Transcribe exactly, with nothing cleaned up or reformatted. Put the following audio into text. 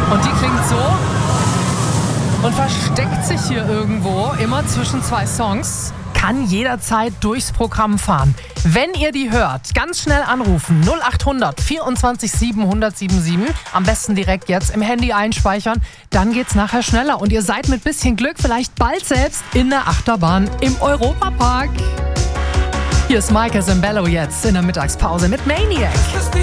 Und die klingt so und versteckt sich hier irgendwo immer zwischen zwei Songs. Kann jederzeit durchs Programm fahren. Wenn ihr die hört, ganz schnell anrufen. null acht hundert vierundzwanzig siebenhundert siebenundsiebzig. Am besten direkt jetzt im Handy einspeichern. Dann geht's nachher schneller. Und ihr seid mit bisschen Glück vielleicht bald selbst in der Achterbahn im Europapark. Hier ist Michael Zambello jetzt in der Mittagspause mit Maniac.